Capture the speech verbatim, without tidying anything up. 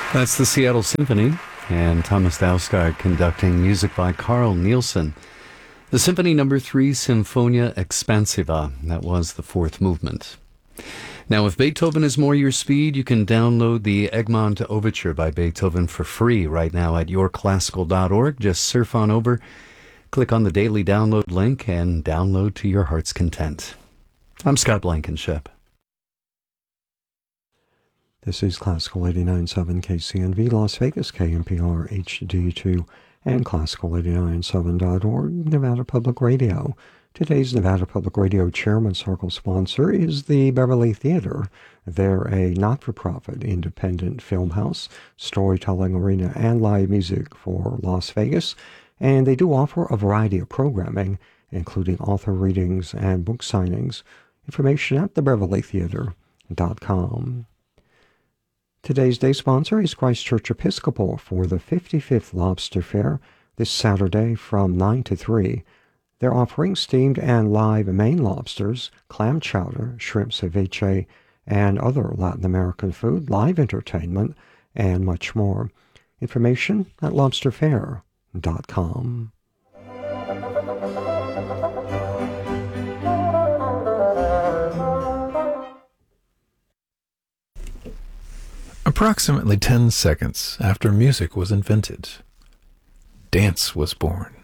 That's the Seattle Symphony, and Thomas Dausgaard conducting, music by Carl Nielsen. The Symphony Number three, Sinfonia Expansiva. That was the fourth movement. Now, if Beethoven is more your speed, you can download the Egmont Overture by Beethoven for free right now at your classical dot org. Just surf on over, click on the daily download link, and download to your heart's content. I'm Scott Blankenship. This is Classical eighty-nine point seven K C N V, Las Vegas, K N P R H D two, and Classical eighty-nine point seven dot org, Nevada Public Radio. Today's Nevada Public Radio Chairman Circle sponsor is the Beverly Theater. They're a not-for-profit independent film house, storytelling arena, and live music for Las Vegas, and they do offer a variety of programming, including author readings and book signings. Information at the beverly theater dot com. Today's day sponsor is Christchurch Episcopal for the fifty-fifth Lobster Fair this Saturday from nine to three. They're offering steamed and live Maine lobsters, clam chowder, shrimp ceviche, and other Latin American food, live entertainment, and much more. Information at lobster fair dot com. Approximately ten seconds after music was invented, dance was born.